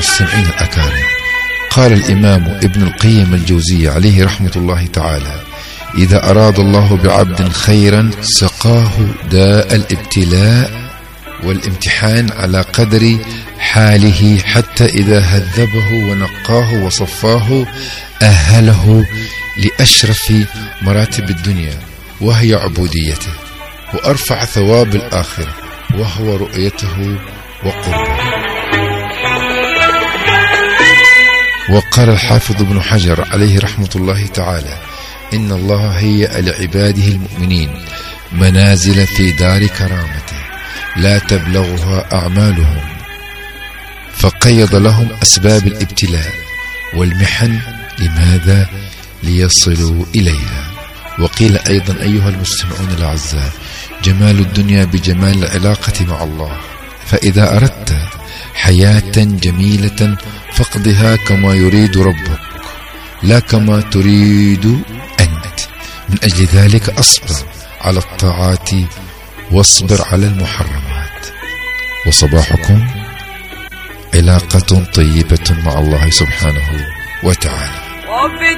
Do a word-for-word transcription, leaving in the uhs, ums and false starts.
المستمعين الأكارم، قال الإمام ابن القيم الجوزية عليه رحمة الله تعالى: إذا أراد الله بعبد خيرا سقاه داء الابتلاء والامتحان على قدر حاله، حتى إذا هذبه ونقاه وصفاه أهله لأشرف مراتب الدنيا وهي عبوديته، وأرفع ثواب الآخرة وهو رؤيته وقربه. وقال الحافظ ابن حجر عليه رحمة الله تعالى: إن الله هيأ لعباده المؤمنين منازل في دار كرامته لا تبلغها أعمالهم، فقيض لهم أسباب الابتلاء والمحن. لماذا؟ ليصلوا إليها. وقيل أيضا أيها المستمعون الأعزاء: جمال الدنيا بجمال العلاقة مع الله، فإذا أردت حياة جميلة فاقضها كما يريد ربك لا كما تريد أنت. من أجل ذلك أصبر على الطاعات واصبر على المحرمات. وصباحكم علاقة طيبة مع الله سبحانه وتعالى.